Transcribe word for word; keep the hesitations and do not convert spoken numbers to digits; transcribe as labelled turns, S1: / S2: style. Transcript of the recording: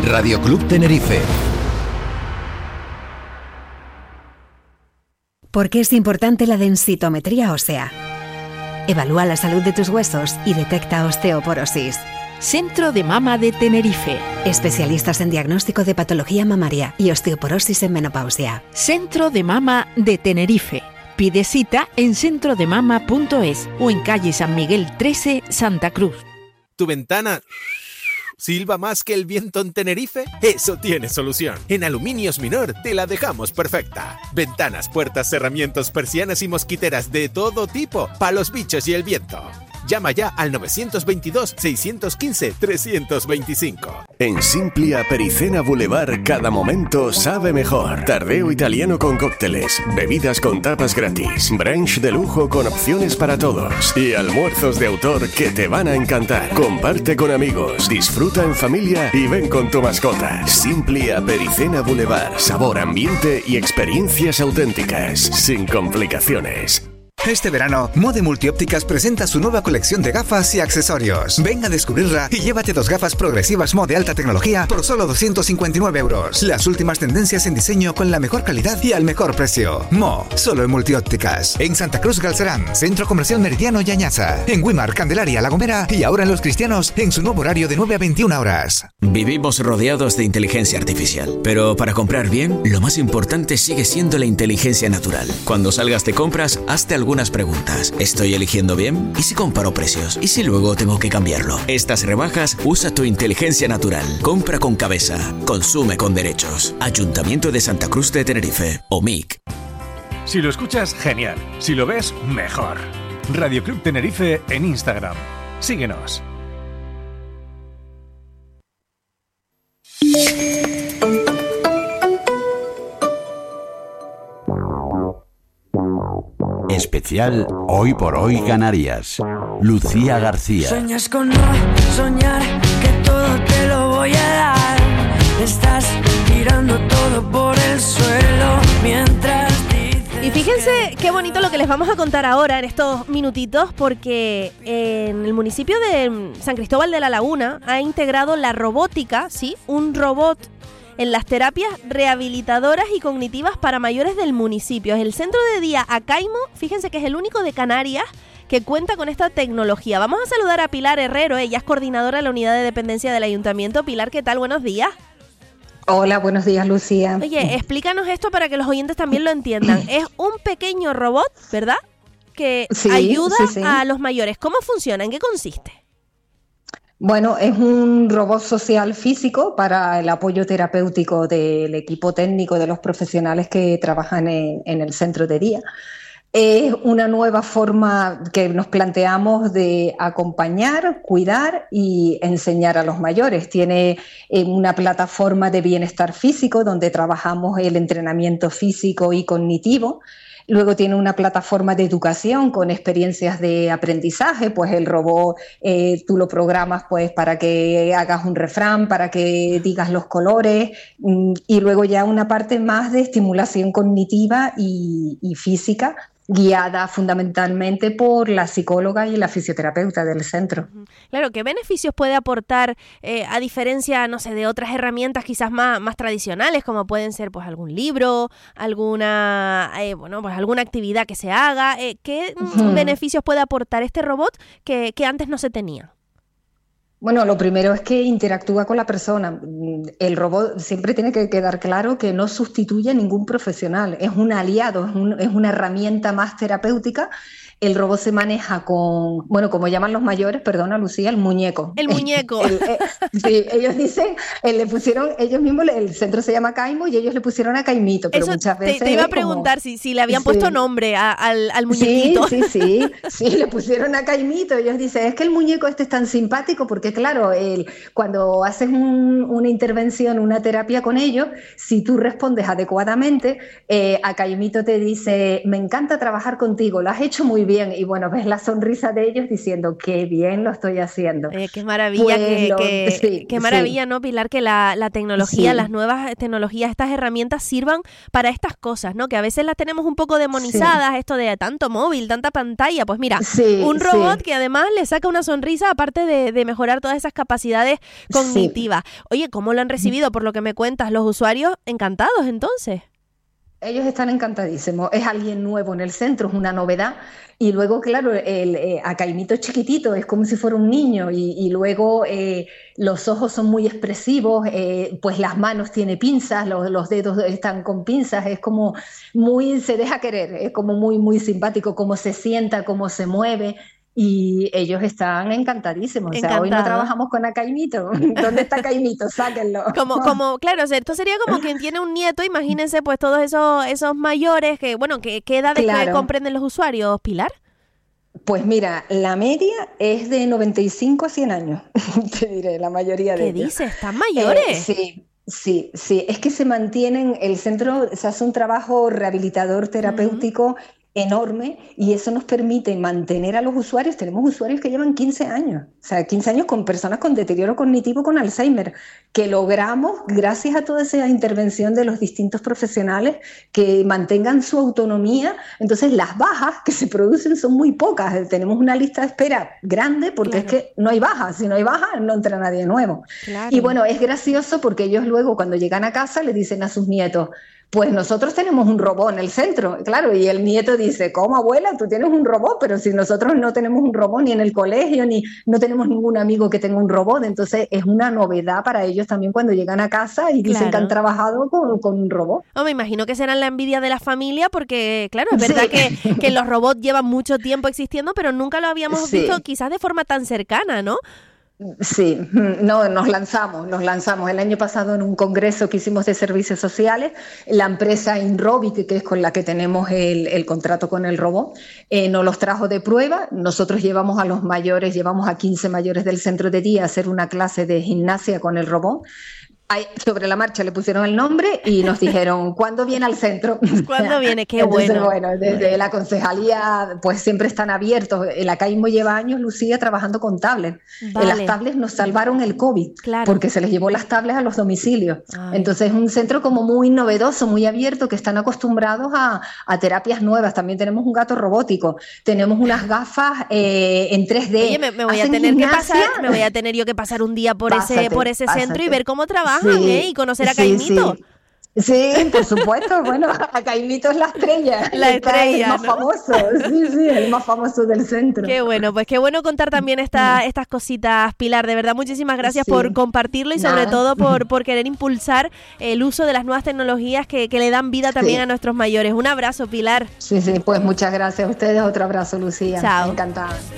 S1: Radio Club Tenerife.
S2: ¿Por qué es importante la densitometría ósea? Evalúa la salud de tus huesos y detecta osteoporosis.
S3: Centro de Mama de Tenerife.
S2: Especialistas en diagnóstico de patología mamaria y osteoporosis en menopausia.
S3: Centro de Mama de Tenerife. Pide cita en centro de mama punto es o en calle San Miguel trece, Santa Cruz.
S4: ¿Tu ventana silba más que el viento en Tenerife? Eso tiene solución. En Aluminios Minor te la dejamos perfecta. Ventanas, puertas, cerramientos, persianas y mosquiteras de todo tipo para los bichos y el viento. Llama ya al nueve dos dos, seis uno cinco, tres dos cinco.
S5: En Simplia Pericena Boulevard, cada momento sabe mejor. Tardeo italiano con cócteles, bebidas con tapas gratis, brunch de lujo con opciones para todos y almuerzos de autor que te van a encantar. Comparte con amigos, disfruta en familia y ven con tu mascota. Simplia Pericena Boulevard, sabor, ambiente y experiencias auténticas, sin complicaciones.
S6: Este verano, Mode Multiópticas presenta su nueva colección de gafas y accesorios. Ven a descubrirla y llévate dos gafas progresivas Mo de alta tecnología por solo doscientos cincuenta y nueve euros. Las últimas tendencias en diseño con la mejor calidad y al mejor precio. Mo, solo en Multiópticas. En Santa Cruz Galcerán, Centro Comercial Meridiano y Añaza. En Güímar, Candelaria, La Gomera y ahora en Los Cristianos en su nuevo horario de nueve a veintiuna horas.
S7: Vivimos rodeados de inteligencia artificial, pero para comprar bien, lo más importante sigue siendo la inteligencia natural. Cuando salgas de compras, hazte algunas preguntas. ¿Estoy eligiendo bien? ¿Y si comparo precios? ¿Y si luego tengo que cambiarlo? Estas rebajas, usa tu inteligencia natural. Compra con cabeza. Consume con derechos. Ayuntamiento de Santa Cruz de Tenerife. O M I C.
S8: Si lo escuchas, genial. Si lo ves, mejor. Radio Club Tenerife en Instagram. Síguenos.
S9: Especial Hoy por Hoy Canarias. Lucía García.
S10: Sueñas con no soñar, que todo te lo voy a dar. Estás tirando todo por el suelo mientras dices...
S11: Y fíjense qué bonito lo que les vamos a contar ahora en estos minutitos, porque en el municipio de San Cristóbal de la Laguna ha integrado la robótica, ¿sí? Un robot en las terapias rehabilitadoras y cognitivas para mayores del municipio. Es el centro de día Acaimo, fíjense que es el único de Canarias que cuenta con esta tecnología. Vamos a saludar a Pilar Herrero, ella es coordinadora de la unidad de dependencia del ayuntamiento. Pilar, ¿qué tal? Buenos días.
S12: Hola, buenos días, Lucía.
S11: Oye, explícanos esto para que los oyentes también lo entiendan. Es un pequeño robot, ¿verdad?, que sí, ayuda sí, sí. a los mayores. ¿Cómo funciona? ¿En qué consiste?
S12: Bueno, es un robot social físico para el apoyo terapéutico del equipo técnico de los profesionales que trabajan en, en el centro de día. Es una nueva forma que nos planteamos de acompañar, cuidar y enseñar a los mayores. Tiene eh, una plataforma de bienestar físico donde trabajamos el entrenamiento físico y cognitivo. Luego tiene una plataforma de educación con experiencias de aprendizaje, pues el robot eh, tú lo programas pues para que hagas un refrán, para que digas los colores, y luego ya una parte más de estimulación cognitiva y, y física, guiada fundamentalmente por la psicóloga y la fisioterapeuta del centro.
S11: Claro, ¿qué beneficios puede aportar eh, a diferencia, no sé, de otras herramientas quizás más, más tradicionales, como pueden ser pues algún libro, alguna eh, bueno, pues alguna actividad que se haga? Eh, ¿Qué uh-huh. beneficios puede aportar este robot que, que antes no se tenía?
S12: Bueno, lo primero es que interactúa con la persona. El robot siempre tiene que quedar claro que no sustituye a ningún profesional, es un aliado, es, un, es una herramienta más terapéutica. El robot se maneja con, bueno, como llaman los mayores, perdona Lucía, el muñeco.
S11: El muñeco.
S12: El, el, sí, ellos dicen, eh, le pusieron, ellos mismos, el centro se llama Caimo y ellos le pusieron a Caimito, pero
S11: eso
S12: muchas veces...
S11: Te, te iba a preguntar como, si, si le habían sí. puesto nombre a, al, al muñequito.
S12: Sí, sí, sí, sí, le pusieron a Caimito. Ellos dicen, es que el muñeco este es tan simpático porque, claro, el, cuando haces un, una intervención, una terapia con ellos, si tú respondes adecuadamente, eh, a Caimito te dice, me encanta trabajar contigo, lo has hecho muy muy bien. Y bueno, ves la sonrisa de ellos diciendo, qué bien lo estoy haciendo.
S11: Eh, qué maravilla,
S12: pues
S11: que,
S12: lo,
S11: que,
S12: sí,
S11: qué maravilla,
S12: sí.
S11: ¿no, Pilar? Que la, la tecnología,
S12: Sí.
S11: las nuevas tecnologías, estas herramientas sirvan para estas cosas, ¿no? Que a veces las tenemos un poco demonizadas, sí. esto de tanto móvil, tanta pantalla. Pues mira, sí, un robot sí. que además le saca una sonrisa, aparte de, de mejorar todas esas capacidades cognitivas. Sí. Oye, ¿cómo lo han recibido, por lo que me cuentas, los usuarios? Encantados, entonces.
S12: Ellos están encantadísimos. Es alguien nuevo en el centro, es una novedad. Y luego, claro, el, eh, a Caimito es chiquitito, es como si fuera un niño. Y, y luego eh, los ojos son muy expresivos, eh, pues las manos tiene pinzas, los, los dedos están con pinzas. Es como muy, se deja querer, es como muy, muy simpático, cómo se sienta, cómo se mueve. Y ellos están encantadísimos. O sea, Encantado. Hoy no trabajamos con Caimito. ¿Dónde está Caimito? Sáquenlo.
S11: Como, como, claro, o sea, esto sería como quien tiene un nieto. Imagínense, pues, todos esos, esos mayores que, bueno, que, ¿qué edades claro. comprenden los usuarios, Pilar?
S12: Pues mira, la media es de noventa y cinco a cien años, te diré, la mayoría de
S11: ¿Qué
S12: ellos.
S11: dices? ¿Están mayores?
S12: Eh, sí. Sí, sí, es que se mantienen, el centro se hace un trabajo rehabilitador terapéutico uh-huh. enorme y eso nos permite mantener a los usuarios. Tenemos usuarios que llevan quince años, o sea, quince años con personas con deterioro cognitivo, con Alzheimer, que logramos, gracias a toda esa intervención de los distintos profesionales, que mantengan su autonomía. Entonces, las bajas que se producen son muy pocas. Tenemos una lista de espera grande porque claro. es que no hay bajas. Si no hay bajas, no entra nadie nuevo. Claro. Y bueno, es gracioso porque ellos luego, cuando llegan a casa, le dicen a sus nietos, pues nosotros tenemos un robot en el centro, claro, y el nieto dice, ¿cómo, abuela? Tú tienes un robot, pero si nosotros no tenemos un robot ni en el colegio, ni no tenemos ningún amigo que tenga un robot, entonces es una novedad para ellos también cuando llegan a casa y dicen claro. que han trabajado con, con un robot.
S11: Oh, me imagino que serán la envidia de la familia porque, claro, es verdad sí. que, que los robots llevan mucho tiempo existiendo, pero nunca lo habíamos sí. visto quizás de forma tan cercana, ¿no?
S12: Sí, no, nos lanzamos, nos lanzamos. El año pasado en un congreso que hicimos de servicios sociales, la empresa Inrobic, que es con la que tenemos el, el contrato con el robot, eh, nos los trajo de prueba. Nosotros llevamos a los mayores, llevamos a quince mayores del centro de día a hacer una clase de gimnasia con el robot. Ahí, sobre la marcha le pusieron el nombre y nos dijeron, ¿cuándo viene al centro?
S11: ¿Cuándo viene? Qué
S12: Entonces,
S11: bueno.
S12: bueno, desde la concejalía pues siempre están abiertos. El Acaimo lleva años, Lucía, trabajando con tablets.
S11: Vale.
S12: Las tablets nos salvaron el COVID,
S11: claro.
S12: porque se les llevó las tablets a los domicilios.
S11: Ay.
S12: Entonces es un centro como muy novedoso, muy abierto, que están acostumbrados a, a terapias nuevas. También tenemos un gato robótico, tenemos unas gafas eh, en tres D.
S11: Oye, me, me voy a tener gimnasia. que pasar, me voy a tener yo que pasar un día por pásate, ese, por ese centro y ver cómo trabajan. Sí, ¿eh? Y conocer a Caimito.
S12: Sí, sí. sí, por supuesto. Bueno, a Caimito es la estrella.
S11: La estrella,
S12: el más
S11: ¿no?
S12: famoso. Sí, sí, el más famoso del centro.
S11: Qué bueno, pues qué bueno contar también esta, estas cositas, Pilar. De verdad, muchísimas gracias sí. por compartirlo y sobre Nada. todo por, por querer impulsar el uso de las nuevas tecnologías que, que le dan vida también sí. a nuestros mayores. Un abrazo, Pilar.
S12: Sí, sí, pues muchas gracias a ustedes. Otro abrazo, Lucía.
S11: Chao.
S12: Encantada.